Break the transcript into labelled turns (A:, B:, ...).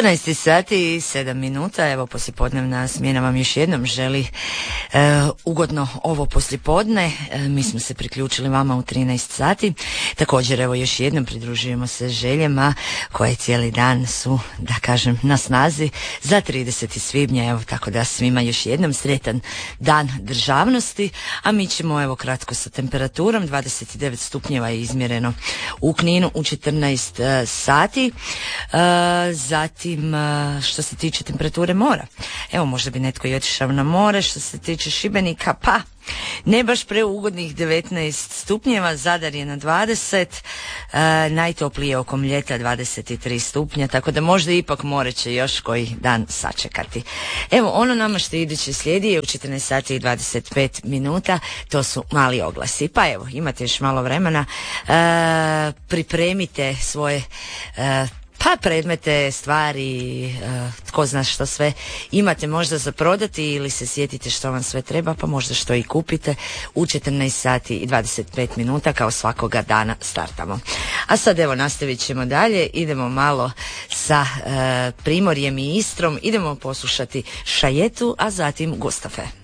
A: 14 sati i 7 minuta, evo poslijepodnevna smjena vam još jednom želi ugodno ovo poslijepodne. Mi smo se priključili vama u 13 sati. Također evo još jednom pridružujemo se željama koje cijeli dan su, da kažem, na snazi za 30. svibnja, evo tako da svima još jednom sretan dan državnosti, a mi ćemo evo kratko sa temperaturom. 29 stupnjeva je izmjereno u Kninu u 14 sati. Zatim što se tiče temperature mora, evo možda bi netko i otišao na more. Što se tiče Šibenika, pa ne baš preugodnih 19 stupnjeva, Zadar je na 20, najtoplije oko ljeta 23 stupnja, tako da možda ipak more će još koji dan sačekati. Evo ono nama što iduće slijedi je u 14 sati i 25 minuta, to su mali oglasi. Pa evo, imate još malo vremena, pripremite svoje predmete, stvari, tko zna što sve imate možda za prodati ili se sjetite što vam sve treba, pa možda što i kupite. U 14 sati i 25 minuta kao svakoga dana startamo. A sad evo nastavit ćemo dalje, idemo malo sa Primorjem i Istrom, idemo poslušati Šajetu, a zatim Gustafe.